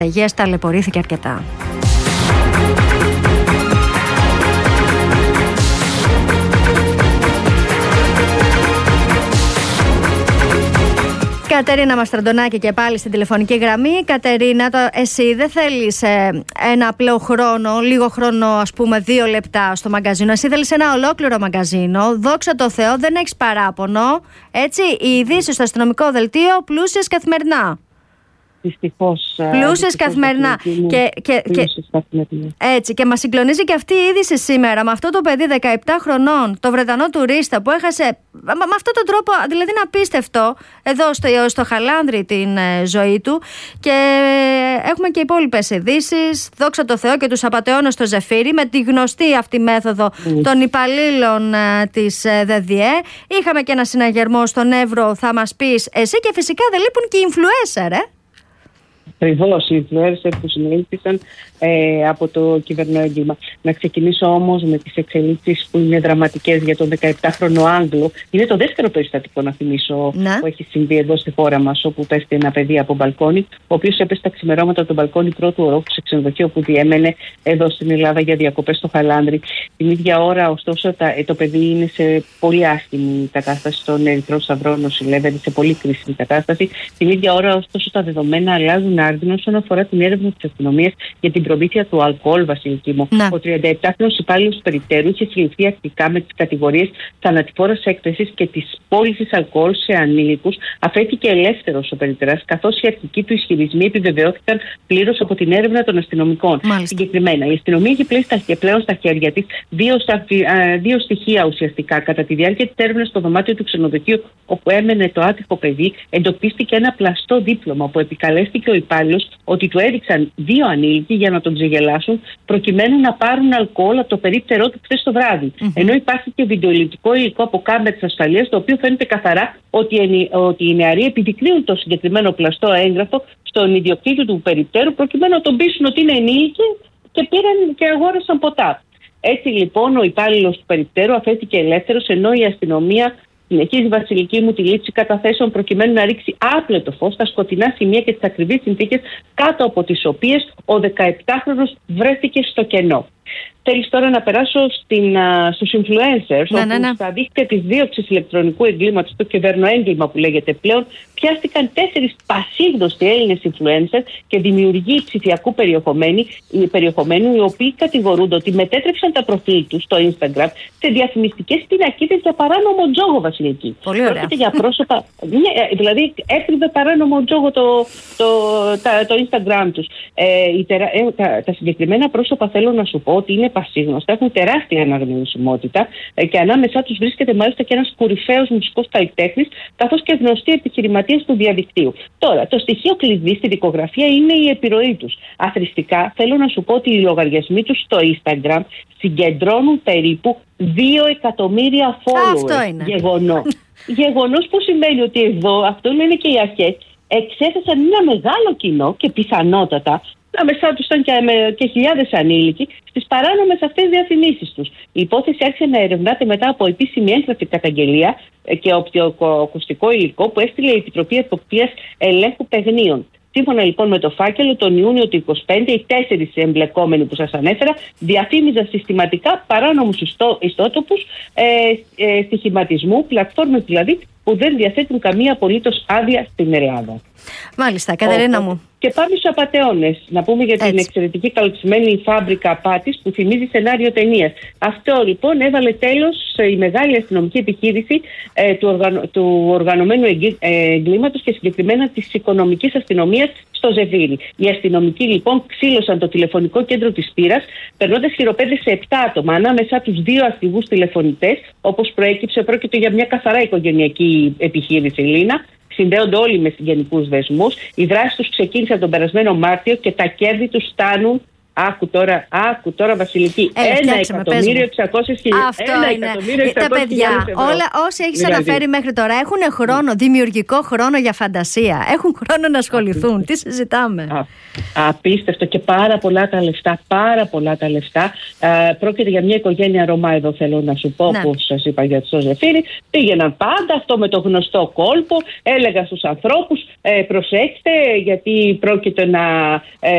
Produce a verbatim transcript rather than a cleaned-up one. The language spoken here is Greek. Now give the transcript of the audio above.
Αιγαίας ταλαιπωρήθηκε αρκετά. Κατερίνα Μαστραντονάκη και πάλι στην τηλεφωνική γραμμή. Κατερίνα, το, εσύ δεν θέλεις ε, ένα απλό χρόνο, λίγο χρόνο, ας πούμε δύο λεπτά στο μαγκαζίνο. Εσύ θέλεις ένα ολόκληρο μαγκαζίνο. Δόξα τω Θεώ, δεν έχεις παράπονο. Έτσι, οι ειδήσεις στο αστυνομικό δελτίο πλούσιες καθημερινά. Δυστυχώς. Πλούσιες καθημερινά. Και, και, και, έτσι, και μας συγκλονίζει και αυτή η είδηση σήμερα με αυτό το παιδί δεκαεπτά χρονών, το Βρετανό τουρίστα που έχασε με, με αυτόν τον τρόπο, δηλαδή είναι απίστευτο, εδώ στο, στο Χαλάνδρι την ε, ζωή του. Και έχουμε και υπόλοιπες ειδήσεις, δόξα τω Θεώ, και τους απατεώνες στο Ζεφύρι με τη γνωστή αυτή μέθοδο mm. των υπαλλήλων ε, της ε, ΔΔΕ. Είχαμε και ένα συναγερμό στον Εύρο, θα μας πεις εσύ, και φυσικά δεν λείπουν και οι influencer, ε. Ακριβώς, οι influencers που συνελήφθησαν ε, από το κυβερνοέγκλημα. Να ξεκινήσω όμως με τις εξελίξεις που είναι δραματικές για τον δεκαεπτάχρονο Άγγλο. Είναι το δεύτερο περιστατικό, να θυμίσω, να. που έχει συμβεί εδώ στη χώρα μας, όπου πέφτει ένα παιδί από μπαλκόνι, ο οποίος έπεσε τα ξημερώματα από τον μπαλκόνι πρώτου ορόφου σε ξενοδοχείο που διέμενε εδώ στην Ελλάδα για διακοπές στο Χαλάνδρι. Την ίδια ώρα, ωστόσο, τα, το παιδί είναι σε πολύ άσχημη κατάσταση στον Ερυθρό Σταυρό, νοσηλεύεται σε πολύ κρίσιμη κατάσταση. Την ίδια ώρα, ωστόσο, τα δεδομένα αλλάζουν άρδινο όσον αφορά την έρευνα της αστυνομίας για την προμήθεια του αλκοόλ, Βασιλική μου. Να. Ο τριανταεπτάχρονος υπάλληλος του Περιττέρου είχε συλληφθεί αρχικά με τις κατηγορίες θανατηφόρας έκθεσης και της πώλησης αλκοόλ σε ανήλικους. Αφέθηκε ελεύθερος ο Περιττεράς, καθώς οι αρχικοί του ισχυρισμοί επιβεβαιώθηκαν πλήρως από την έρευνα των αστυνομικών. Μάλιστα. Συγκεκριμένα, η αστυνομία έχει πλέον, πλέον στα χέρια της δύο, δύο στοιχεία ουσιαστικά. Κατά τη διάρκεια της έρευνας στο δωμάτιο του ξενοδοχείου όπου έμενε το άτυχο παιδί, εντοπίστηκε ένα πλαστό δίπλωμα που επικαλέστηκε ο υπάλληλος ότι του έδειξαν δύο ανήλικοι για να τον ξεγελάσουν, προκειμένου να πάρουν αλκοόλ από το περίπτερό του χθες το βράδυ. Mm-hmm. Ενώ υπάρχει και βιντεοειλεκτρικό υλικό από κάμερες ασφαλείας, το οποίο φαίνεται καθαρά ότι, ότι οι νεαροί επιδεικνύουν το συγκεκριμένο πλαστό έγγραφο στον ιδιοκτήτη του περίπτερου, προκειμένου να τον πείσουν ότι είναι ενήλικοι και πήραν και αγόρασαν ποτά. Έτσι λοιπόν ο υπάλληλος του περίπτερου αφέθηκε ελεύθερος, ενώ η αστυνομία συνεχίζει, Βασιλική μου, τη λήψη καταθέσεων προκειμένου να ρίξει άπλετο φως στα σκοτεινά σημεία και τις ακριβείς συνθήκες κάτω από τις οποίες ο δεκαεπτάχρονος βρέθηκε στο κενό. Θέλεις τώρα να περάσω στην, α, στους influencers, ναι, όπου ναι, ναι. στα δίκτυα της δίωξης ηλεκτρονικού εγκλήματος, το κυβερνοέγκλημα που λέγεται πλέον, πιάστηκαν τέσσερις πασίγνωστοι Έλληνες influencers και δημιουργοί ψηφιακού περιεχομένου, περιεχομένου, οι οποίοι κατηγορούνται ότι μετέτρεψαν τα προφίλ τους στο Instagram σε διαφημιστικές πινακίδες για παράνομο τζόγο, Βασιλική. Πολύ ωραία. Πρόκειται για πρόσωπα, δηλαδή έκρυβε παράνομο τζόγο το, το, τα, το Instagram τους. Ε, η, ε, τα, τα συγκεκριμένα πρόσωπα, θέλω να σου πω ότι είναι πασίγνωστα, έχουν τεράστια αναγνωσιμότητα ε, και ανάμεσά τους βρίσκεται μάλιστα και ένας κορυφαίος μουσικός καλλιτέχνης, καθώς και γνωστοί επιχειρηματίες του διαδικτύου. Τώρα, το στοιχείο κλειδί στη δικογραφία είναι η επιρροή τους. Αθρηστικά, θέλω να σου πω ότι οι λογαριασμοί τους στο Instagram συγκεντρώνουν περίπου δύο εκατομμύρια followers. Αυτό είναι. Γεγονός. Γεγονός που σημαίνει ότι εδώ, αυτό λένε και οι αρχές, εξέθεσαν ένα μεγάλο κοινό και πιθανότατα ανάμεσά τους ήταν και, και χιλιάδες ανήλικοι στις παράνομες αυτές διαφημίσεις τους. Η υπόθεση άρχισε να ερευνάται μετά από επίσημη έγγραφη καταγγελία και οπτικοακουστικό υλικό που έστειλε η Επιτροπή Εποπτείας Ελέγχου Παιγνίων. Σύμφωνα λοιπόν με το φάκελο, τον Ιούνιο του είκοσι πέντε, οι τέσσερις εμπλεκόμενοι που σας ανέφερα διαφήμιζαν συστηματικά παράνομους ιστό, ιστότοπους ε, ε, στοιχηματισμού, πλατφόρμες δηλαδή, που δεν διαθέτουν καμία απολύτως άδεια στην Ελλάδα. Μάλιστα, Κατερίνα μου. Και πάμε στους απατεώνες. Να πούμε για την Έτσι. εξαιρετική καλοτσιμένη φάμπρικα απάτης που θυμίζει σενάριο ταινίας. Αυτό λοιπόν έβαλε τέλος η μεγάλη αστυνομική επιχείρηση ε, του, οργανω... του οργανωμένου εγκλήματος και συγκεκριμένα της οικονομικής αστυνομίας στο Ζεφύρι. Οι αστυνομικοί λοιπόν ξύλωσαν το τηλεφωνικό κέντρο της Πύρας, περνώντας χειροπέδες σε επτά άτομα, ανάμεσά τους δύο αστυγούς τηλεφωνητές. Όπως προέκυψε, πρόκειται για μια καθαρά οικογενειακή επιχείρηση, Λίνα. Συνδέονται όλοι με συγγενικούς δεσμούς. Οι δράσεις τους ξεκίνησαν τον περασμένο Μάρτιο και τα κέρδη τους φτάνουν Άκου τώρα, άκου τώρα Βασιλική. Ένα εκατομμύριο εξακόσιες χιλιάδες. Αυτό είναι. Τα παιδιά, όλα όσοι έχεις δηλαδή αναφέρει μέχρι τώρα έχουν χρόνο, δημιουργικό χρόνο για φαντασία. Έχουν χρόνο να ασχοληθούν. Απίστευτο. Τι συζητάμε. Α, απίστευτο και πάρα πολλά τα λεφτά. Πάρα πολλά τα λεφτά. Ε, πρόκειται για μια οικογένεια Ρωμά, εδώ θέλω να σου πω, ναι. Που σας είπα για το Ζεφύρι. Πήγαιναν πάντα αυτό με το γνωστό κόλπο. Έλεγα στους ανθρώπους, ε, προσέξτε, γιατί πρόκειται να. Ε,